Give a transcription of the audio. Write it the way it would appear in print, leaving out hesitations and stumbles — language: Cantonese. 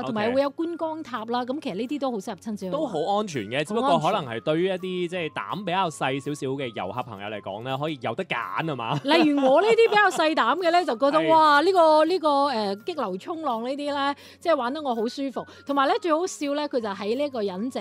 啦，同埋會有觀光塔啦。咁其實呢啲都好適合親子去玩。 都好安全嘅，只不過可能係對於一啲即係膽比較細少少嘅遊客朋友嚟講咧，可以有得揀啊嘛。 例如我呢啲比較細膽嘅咧，就覺得係哇呢個激流衝浪呢啲咧，即係玩得我好舒服。同埋咧最好笑咧，佢就喺呢個忍者